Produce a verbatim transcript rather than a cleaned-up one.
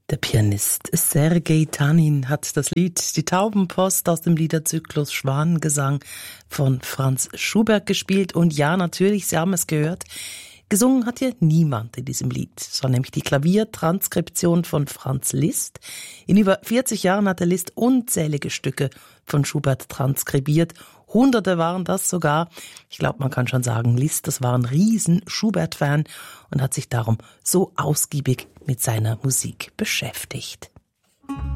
Der Pianist Sergei Tanin hat das Lied Die Taubenpost aus dem Liederzyklus Schwanengesang von Franz Schubert gespielt. Und ja, natürlich, Sie haben es gehört, gesungen hat hier niemand in diesem Lied. Es war nämlich die Klaviertranskription von Franz Liszt. In über vierzig Jahren hat der Liszt unzählige Stücke von Schubert transkribiert. Hunderte waren das sogar. Ich glaube, man kann schon sagen, Liszt, das war ein riesen Schubert-Fan und hat sich darum so ausgiebig mit seiner Musik beschäftigt.